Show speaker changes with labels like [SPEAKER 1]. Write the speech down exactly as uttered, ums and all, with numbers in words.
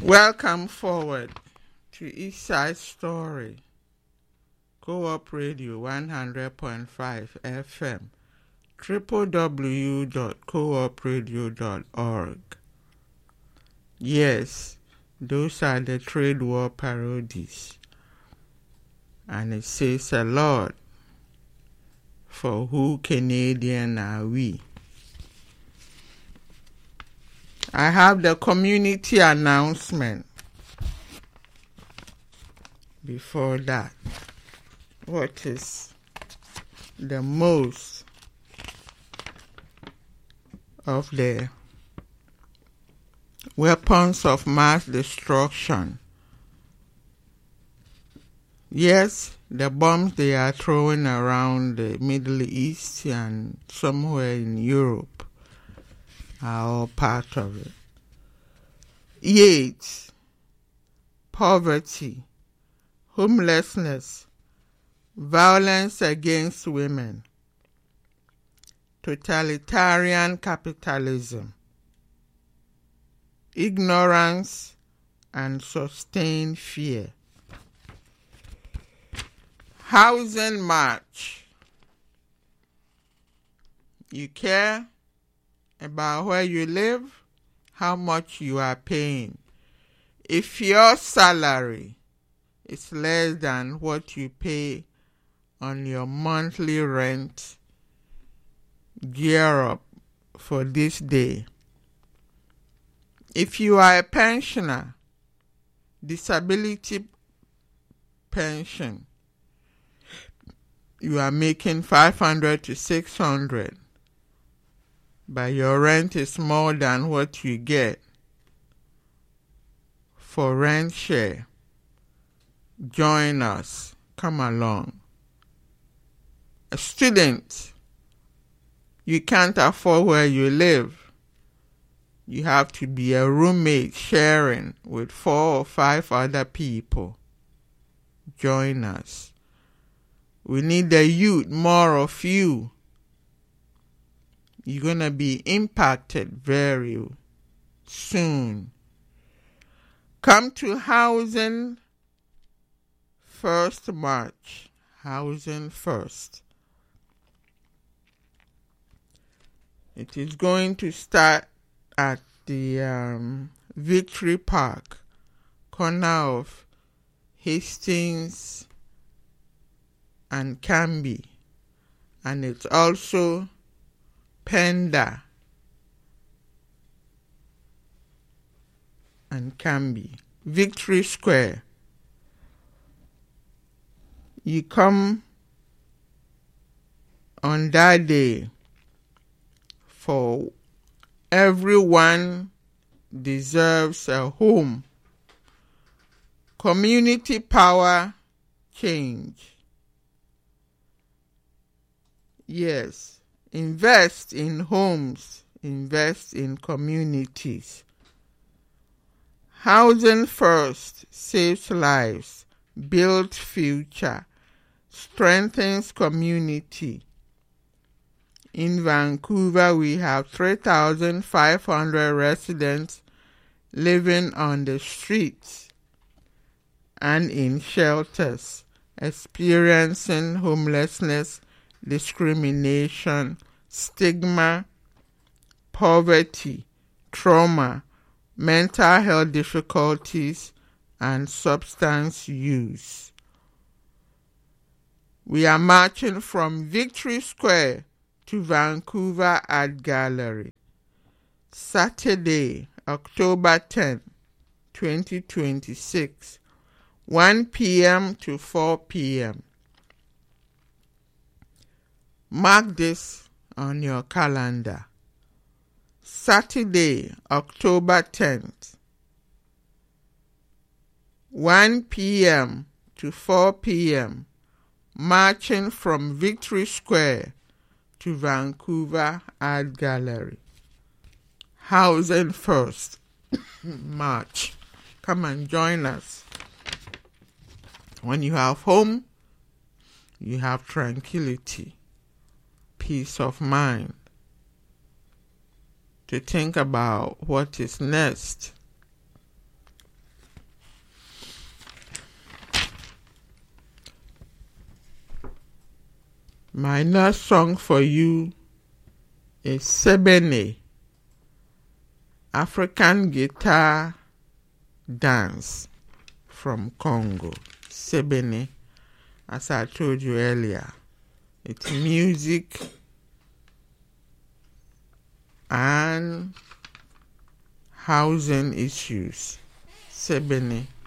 [SPEAKER 1] Welcome forward to East Side Story, Co-op Radio one hundred point five F M, w w w dot co op radio dot org. Yes, those are the trade war parodies. And it says a lot. For who Canadian are we? I have the community announcement. Before that, what is the most of the weapons of mass destruction? Yes, the bombs they are throwing around the Middle East and somewhere in Europe are all part of it. AIDS, poverty, homelessness, violence against women, totalitarian capitalism, ignorance and sustained fear. Housing march. You care about where you live, how much you are paying. If your salary is less than what you pay on your monthly rent, gear up for this day. If you are a pensioner, disability pension, you are making five hundred to six hundred. But your rent is more than what you get for rent share. Join us. Come along. A student, you can't afford where you live. You have to be a roommate sharing with four or five other people. Join us. We need the youth, more of you. You're going to be impacted very soon. Come to Housing First March. Housing First. It is going to start at the um, Victory Park, corner of Hastings and Canby. And it's also Penda and Canby. Victory Square. You come on that day, for everyone deserves a home. Community power change. Yes. Invest in homes, invest in communities. Housing First saves lives, builds future, strengthens community. In Vancouver, we have three thousand five hundred residents living on the streets and in shelters, experiencing homelessness, discrimination, stigma, poverty, trauma, mental health difficulties, and substance use. We are marching from Victory Square to Vancouver Art Gallery, Saturday, October tenth, twenty twenty-six, one p.m. to four p.m. Mark this on your calendar. Saturday, October tenth, one p.m. to four p.m. Marching from Victory Square to Vancouver Art Gallery. Housing First March. Come and join us. When you have home, you have tranquility, peace of mind to think about what is next. My next song for you is Sebene, African guitar dance from Congo. Sebene, as I told you earlier, it's music and housing issues. Sebene.